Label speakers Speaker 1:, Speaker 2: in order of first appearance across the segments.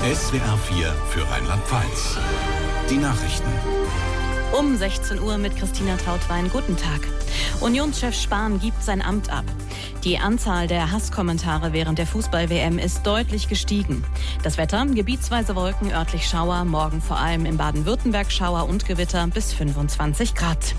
Speaker 1: SWR 4 für Rheinland-Pfalz. Die Nachrichten.
Speaker 2: Um 16 Uhr mit Christina Trautwein. Guten Tag. Unionschef Spahn gibt sein Amt ab. Die Anzahl der Hasskommentare während der Fußball-WM ist deutlich gestiegen. Das Wetter: gebietsweise Wolken, örtlich Schauer, morgen vor allem in Baden-Württemberg Schauer und Gewitter bis 25 Grad.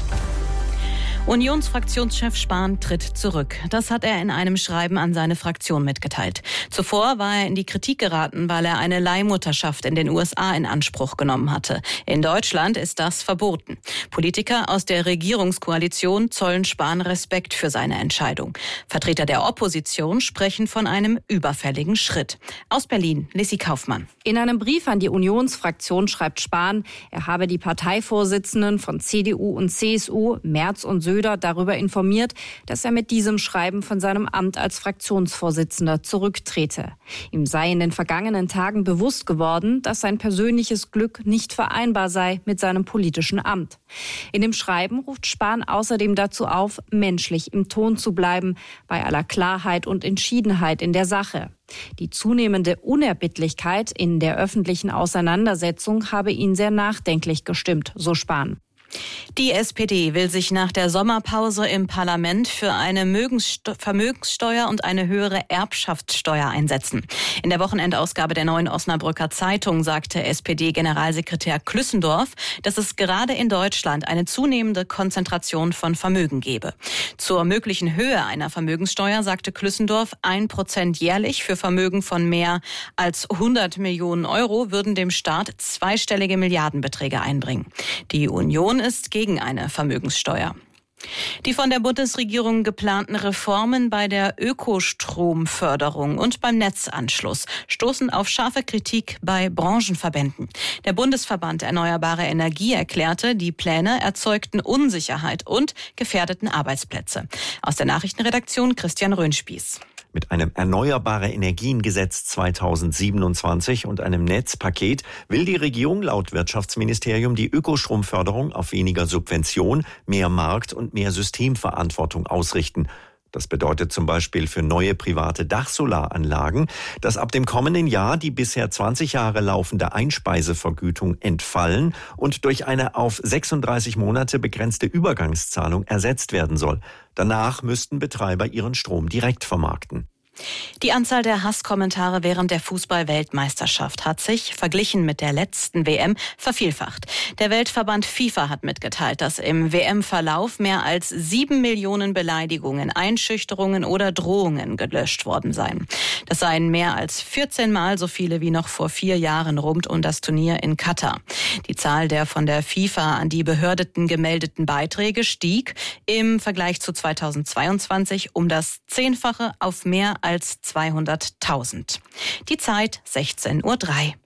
Speaker 2: Unionsfraktionschef Spahn tritt zurück. Das hat er in einem Schreiben an seine Fraktion mitgeteilt. Zuvor war er in die Kritik geraten, weil er eine Leihmutterschaft in den USA in Anspruch genommen hatte. In Deutschland ist das verboten. Politiker aus der Regierungskoalition zollen Spahn Respekt für seine Entscheidung. Vertreter der Opposition sprechen von einem überfälligen Schritt. Aus Berlin, Lissi Kaufmann.
Speaker 3: In einem Brief an die Unionsfraktion schreibt Spahn, er habe die Parteivorsitzenden von CDU und CSU, Merz und Söder, darüber informiert, dass er mit diesem Schreiben von seinem Amt als Fraktionsvorsitzender zurücktrete. Ihm sei in den vergangenen Tagen bewusst geworden, dass sein persönliches Glück nicht vereinbar sei mit seinem politischen Amt. In dem Schreiben ruft Spahn außerdem dazu auf, menschlich im Ton zu bleiben, bei aller Klarheit und Entschiedenheit in der Sache. Die zunehmende Unerbittlichkeit in der öffentlichen Auseinandersetzung habe ihn sehr nachdenklich gestimmt, so Spahn.
Speaker 2: Die SPD will sich nach der Sommerpause im Parlament für eine Vermögenssteuer und eine höhere Erbschaftssteuer einsetzen. In der Wochenendausgabe der Neuen Osnabrücker Zeitung sagte SPD-Generalsekretär Klüssendorf, dass es gerade in Deutschland eine zunehmende Konzentration von Vermögen gebe. Zur möglichen Höhe einer Vermögenssteuer sagte Klüssendorf, 1% jährlich für Vermögen von mehr als 100 Millionen Euro würden dem Staat zweistellige Milliardenbeträge einbringen. Die Union ist gegen eine Vermögenssteuer. Die von der Bundesregierung geplanten Reformen bei der Ökostromförderung und beim Netzanschluss stoßen auf scharfe Kritik bei Branchenverbänden. Der Bundesverband Erneuerbare Energie erklärte, die Pläne erzeugten Unsicherheit und gefährdeten Arbeitsplätze. Aus der Nachrichtenredaktion Christian Röhnspieß.
Speaker 4: Mit einem Erneuerbare-Energien-Gesetz 2027 und einem Netzpaket will die Regierung laut Wirtschaftsministerium die Ökostromförderung auf weniger Subvention, mehr Markt und mehr Systemverantwortung ausrichten. Das bedeutet zum Beispiel für neue private Dachsolaranlagen, dass ab dem kommenden Jahr die bisher 20 Jahre laufende Einspeisevergütung entfallen und durch eine auf 36 Monate begrenzte Übergangszahlung ersetzt werden soll. Danach müssten Betreiber ihren Strom direkt vermarkten.
Speaker 2: Die Anzahl der Hasskommentare während der Fußball-Weltmeisterschaft hat sich, verglichen mit der letzten WM, vervielfacht. Der Weltverband FIFA hat mitgeteilt, dass im WM-Verlauf mehr als 7 Millionen Beleidigungen, Einschüchterungen oder Drohungen gelöscht worden seien. Das seien mehr als 14 Mal so viele wie noch vor 4 Jahren rund um das Turnier in Katar. Die Zahl der von der FIFA an die Behörden gemeldeten Beiträge stieg im Vergleich zu 2022 um das 10-fache auf mehr als 200.000. Die Zeit 16:03 Uhr.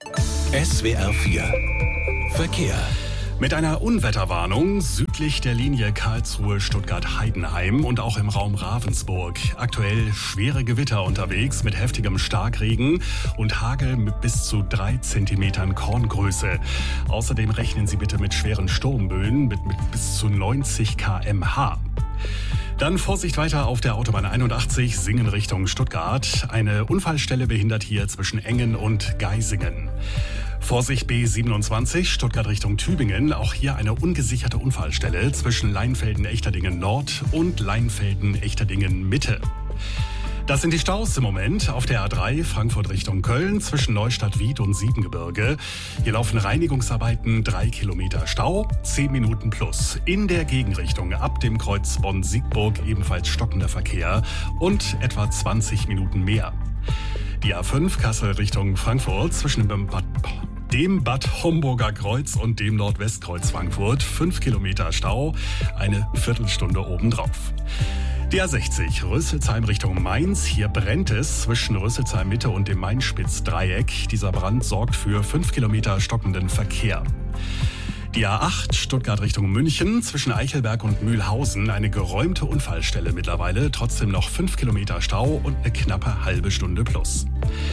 Speaker 1: SWR 4 Verkehr.
Speaker 5: Mit einer Unwetterwarnung südlich der Linie Karlsruhe-Stuttgart-Heidenheim und auch im Raum Ravensburg. Aktuell schwere Gewitter unterwegs mit heftigem Starkregen und Hagel mit bis zu 3 Zentimetern Korngröße. Außerdem rechnen Sie bitte mit schweren Sturmböen mit bis zu 90 km/h. Dann Vorsicht weiter auf der Autobahn 81 Singen Richtung Stuttgart. Eine Unfallstelle behindert hier zwischen Engen und Geisingen. Vorsicht B27 Stuttgart Richtung Tübingen. Auch hier eine ungesicherte Unfallstelle zwischen Leinfelden-Echterdingen Nord und Leinfelden-Echterdingen Mitte. Das sind die Staus im Moment auf der A3 Frankfurt Richtung Köln zwischen Neustadt-Wied und Siebengebirge. Hier laufen Reinigungsarbeiten, 3 Kilometer Stau, 10 Minuten plus. In der Gegenrichtung ab dem Kreuz Bonn-Siegburg ebenfalls stockender Verkehr und etwa 20 Minuten mehr. Die A5 Kassel Richtung Frankfurt zwischen dem Bad Homburger Kreuz und dem Nordwestkreuz Frankfurt 5 Kilometer Stau, eine Viertelstunde obendrauf. Die A60 Rüsselsheim Richtung Mainz. Hier brennt es zwischen Rüsselsheim Mitte und dem Main-Spitz-Dreieck. Dieser Brand sorgt für 5 Kilometer stockenden Verkehr. Die A8 Stuttgart Richtung München zwischen Eichelberg und Mühlhausen. Eine geräumte Unfallstelle mittlerweile. Trotzdem noch 5 Kilometer Stau und eine knappe halbe Stunde plus.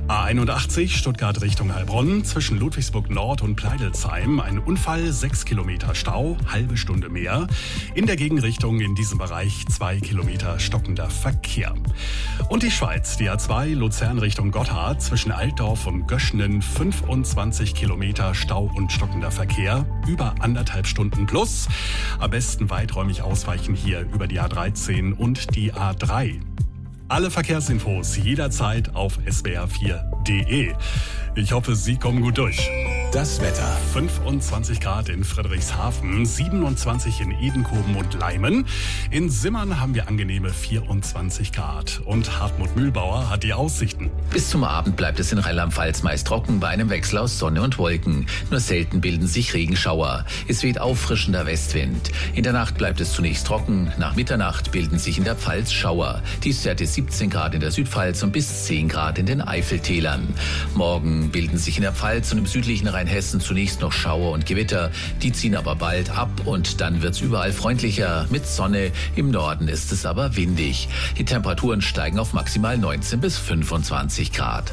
Speaker 5: A81 Stuttgart Richtung Heilbronn zwischen Ludwigsburg Nord und Pleidelsheim. Ein Unfall, 6 Kilometer Stau, halbe Stunde mehr. In der Gegenrichtung in diesem Bereich 2 Kilometer stockender Verkehr. Und die Schweiz, die A2 Luzern Richtung Gotthard zwischen Altdorf und Göschenen 25 Kilometer Stau und stockender Verkehr. Über 1,5 Stunden plus. Am besten weiträumig ausweichen hier über die A13 und die A3. Alle Verkehrsinfos jederzeit auf swr4.de. Ich hoffe, Sie kommen gut durch.
Speaker 1: Das Wetter.
Speaker 5: 25 Grad in Friedrichshafen, 27 in Edenkoben und Leimen. In Simmern haben wir angenehme 24 Grad. Und Hartmut Mühlbauer hat die Aussichten.
Speaker 6: Bis zum Abend bleibt es in Rheinland-Pfalz meist trocken bei einem Wechsel aus Sonne und Wolken. Nur selten bilden sich Regenschauer. Es weht auffrischender Westwind. In der Nacht bleibt es zunächst trocken. Nach Mitternacht bilden sich in der Pfalz Schauer. Tiefstwerte 17 Grad in der Südpfalz und bis 10 Grad in den Eifeltälern. Morgen bilden sich in der Pfalz und im südlichen Rheinhessen zunächst noch Schauer und Gewitter. Die ziehen aber bald ab und dann wird's überall freundlicher mit Sonne. Im Norden ist es aber windig. Die Temperaturen steigen auf maximal 19 bis 25 Grad.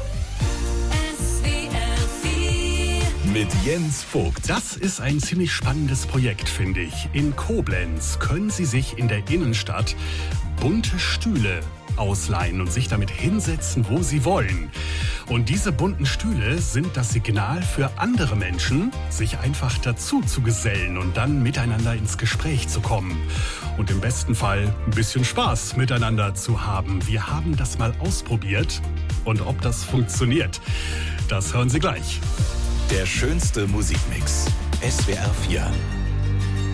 Speaker 1: Mit Jens Vogt.
Speaker 5: Das ist ein ziemlich spannendes Projekt, finde ich. In Koblenz können Sie sich in der Innenstadt bunte Stühle ausleihen und sich damit hinsetzen, wo Sie wollen. Und diese bunten Stühle sind das Signal für andere Menschen, sich einfach dazu zu gesellen und dann miteinander ins Gespräch zu kommen. Und im besten Fall ein bisschen Spaß miteinander zu haben. Wir haben das mal ausprobiert und ob das funktioniert, das hören Sie gleich.
Speaker 1: Der schönste Musikmix. SWR 4.